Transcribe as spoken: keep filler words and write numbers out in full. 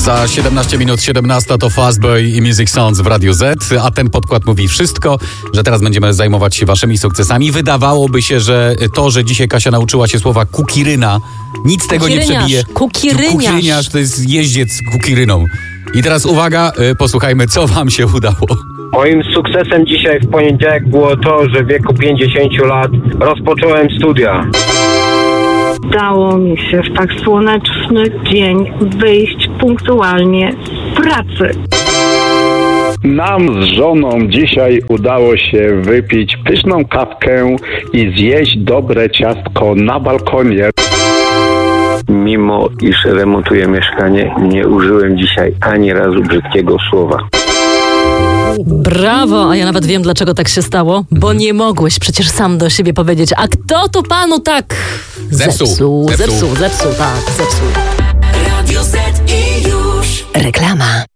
Za siedemnaście minut siedemnasta to Fastboy i Music Sounds w Radiu Z, a ten podkład mówi wszystko, że teraz będziemy zajmować się waszymi sukcesami. Wydawałoby się, że to, że dzisiaj Kasia nauczyła się słowa kukiryna, nic tego nie przebije. Kukiryniarz. Kukiryniarz to jest jeździec kukiryną. I teraz uwaga, posłuchajmy, co wam się udało. Moim sukcesem dzisiaj w poniedziałek było to, że w wieku pięćdziesięciu lat rozpocząłem studia. Udało mi się w tak słoneczny dzień wyjść punktualnie z pracy. Nam z żoną dzisiaj udało się wypić pyszną kawkę i zjeść dobre ciastko na balkonie. Mimo iż remontuję mieszkanie, nie użyłem dzisiaj ani razu brzydkiego słowa. Brawo, a ja nawet wiem, dlaczego tak się stało, bo nie mogłeś przecież sam do siebie powiedzieć, a kto tu panu tak Zepsuł. zepsuł, Zepsuł. zepsuł, zepsuł tak, zepsuł. Radio Z i już. Reklama.